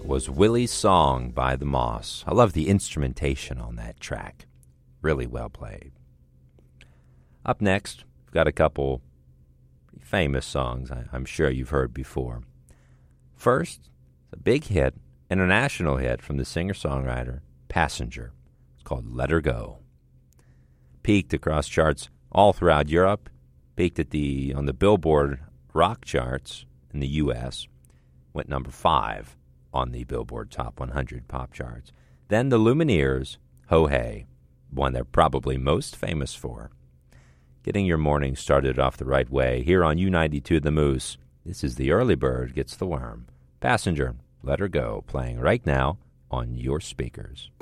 was Willie's Song by The Moss. I love the instrumentation on that track. Really well played. Up next, we've got a couple famous songs I'm sure you've heard before. First, a big hit, international hit from the singer-songwriter Passenger. It's called Let Her Go. Peaked across charts all throughout Europe, peaked on the Billboard rock charts in the U.S., went number 5 on the Billboard Top 100 pop charts. Then the Lumineers, Ho Hey, one they're probably most famous for. Getting your morning started off the right way here on U92 The Moose. This is The Early Bird Gets the Worm. Passenger, Let Her Go, playing right now on your speakers.